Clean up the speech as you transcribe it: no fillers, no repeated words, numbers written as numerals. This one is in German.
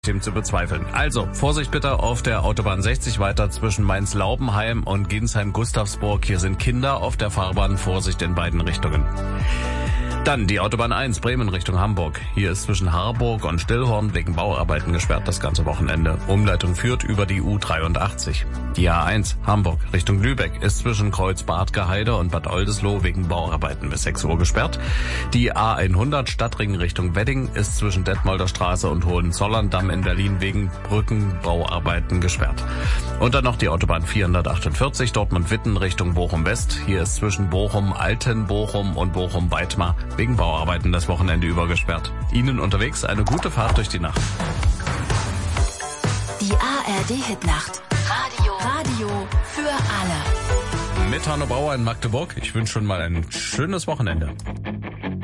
Dem zu bezweifeln. Also, Vorsicht bitte auf der Autobahn 60 weiter zwischen Mainz-Laubenheim und Ginsheim-Gustavsburg. Hier sind Kinder auf der Fahrbahn. Vorsicht in beiden Richtungen. Dann die Autobahn 1 Bremen Richtung Hamburg. Hier ist zwischen Harburg und Stillhorn wegen Bauarbeiten gesperrt das ganze Wochenende. Umleitung führt über die U83. Die A1 Hamburg Richtung Lübeck ist zwischen Kreuz-Bad-Geheide und Bad Oldesloe wegen Bauarbeiten bis 6 Uhr gesperrt. Die A100 Stadtring Richtung Wedding ist zwischen Detmolder Straße und Hohenzollern-Damm in Berlin wegen Brückenbauarbeiten gesperrt. Und dann noch die Autobahn 448 Dortmund-Witten Richtung Bochum-West. Hier ist zwischen Bochum-Altenbochum und Bochum-Weitmar wegen Bauarbeiten das Wochenende über gesperrt. Ihnen unterwegs eine gute Fahrt durch die Nacht. Die ARD-Hitnacht. Radio für alle. Mit Hanno Bauer in Magdeburg. Ich wünsche schon mal ein schönes Wochenende.